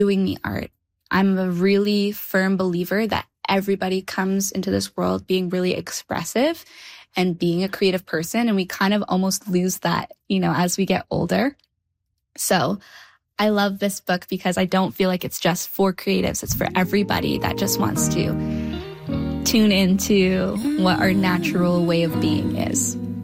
doing the art. I'm a really firm believer that everybody comes into this world being really expressive and being a creative person. And we kind of almost lose that, as we get older. So I love this book because I don't feel like it's just for creatives. It's for everybody that just wants to tune into what our natural way of being is.